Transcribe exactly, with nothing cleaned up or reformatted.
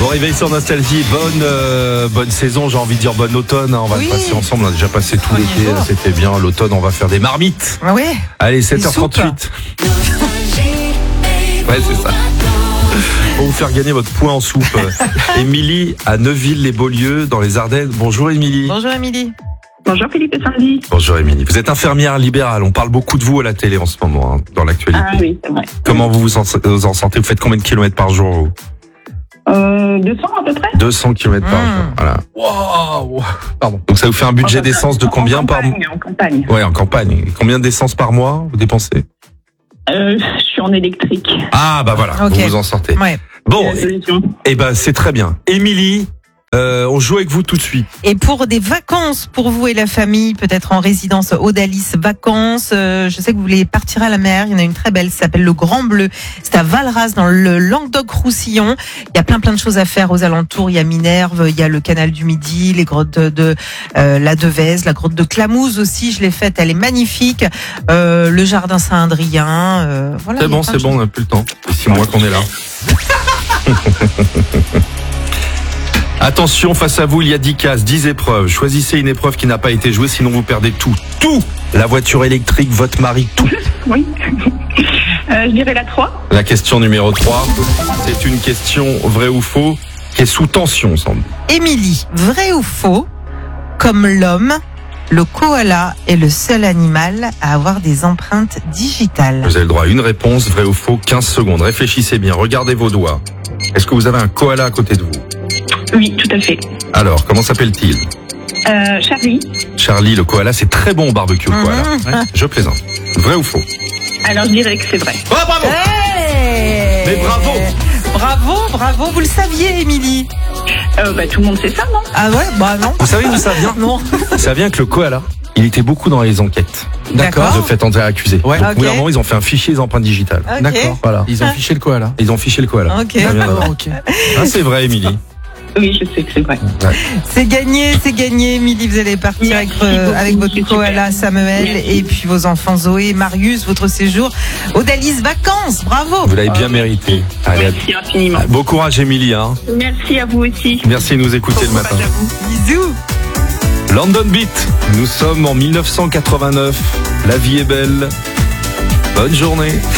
Bon réveil sur Nostalgie, bonne euh, bonne saison, j'ai envie de dire bonne automne, hein. On va Oui. le passer ensemble, on a déjà passé tout Premier l'été, jour. c'était bien, l'automne on va faire des marmites. Ah ouais. Allez, sept heures trente-huit. Ouais, c'est ça. Pour vous faire gagner votre point en soupe. Émilie à Neuville-les-Beaulieu dans les Ardennes. Bonjour Émilie. Bonjour Émilie. Bonjour Philippe et Sandy. Bonjour Émilie. Vous êtes infirmière libérale, on parle beaucoup de vous à la télé en ce moment, hein, dans l'actualité. Ah oui, c'est vrai. Comment vous vous en, vous en sentez? Vous faites combien de kilomètres par jour vous? Euh, deux cents à peu près. deux cents kilomètres par Mmh. jour. Voilà. Wow. Pardon. Donc ça vous fait un budget En- d'essence de en combien par mois? campagne, En campagne. Ouais, en campagne. Combien d'essence par mois vous dépensez? Euh, je suis en électrique. Ah bah voilà, Ok. vous vous en sortez. Ouais. Bon, La solution. et ben c'est très bien. Émilie, euh, on joue avec vous tout de suite. Et pour des vacances pour vous et la famille, peut-être en résidence Odalis Vacances, euh, je sais que vous voulez partir à la mer. Il y en a une très belle, ça s'appelle le Grand Bleu. C'est à Valras dans le Languedoc-Roussillon. Il y a plein plein de choses à faire aux alentours. Il y a Minerve, il y a le canal du Midi, les grottes de, de euh, la Devèze, la grotte de Clamouze aussi. Je l'ai faite, elle est magnifique. Euh, le jardin Saint-Adrien. Euh, voilà. C'est il y a bon, plein c'est de bon, on choses. n'a plus le temps. C'est six mois qu'on est là. Attention, face à vous, il y a dix cases, dix épreuves. Choisissez une épreuve qui n'a pas été jouée, sinon vous perdez tout. Tout! La voiture électrique, votre mari, tout. Oui. Euh, je dirais la trois. La question numéro trois, c'est une question vrai ou faux qui est sous tension, semble. Émilie, vrai ou faux? Comme l'homme, le koala est le seul animal à avoir des empreintes digitales. Vous avez le droit à une réponse, vrai ou faux, quinze secondes. Réfléchissez bien, regardez vos doigts. Est-ce que vous avez un koala à côté de vous? Oui, tout à fait. Alors, comment s'appelle-t-il? Euh, Charlie. Charlie, le koala, c'est très bon au barbecue, le koala. Mhm. Ouais, je plaisante. Vrai ou faux? Alors je dirais que c'est vrai. Oh, bravo! Hey Mais bravo! Bravo, bravo, vous le saviez, Émilie? Euh, bah, tout le monde sait ça, non? Ah ouais, bah non. Vous savez d'où ça vient? Non. Ça vient que le koala, il était beaucoup dans les enquêtes. D'accord. De fait entrer accusé. Ouais. Donc, au bout d'un Ok. moment, ils ont fait un fichier des empreintes digitales. Ok. D'accord. Voilà. Ils ont fiché le koala. Ils ont fiché le koala. Ok. Ça vient là-bas. ok. Ah, c'est vrai, Émilie. Oui, je sais que c'est vrai. C'est gagné, c'est gagné, Émilie. Vous allez partir avec, Merci euh, beaucoup, avec votre c'est koala super. Samuel Merci. et puis vos enfants Zoé et Marius, votre séjour Odalis Vacances. Bravo. Vous l'avez bien mérité. Allez, Merci infiniment. à- bon courage, Émilie. Hein. Merci à vous aussi. Merci de nous écouter le Bon matin. courage à vous. Bisous. London Beat. Nous sommes en mille neuf cent quatre-vingt-neuf. La vie est belle. Bonne journée.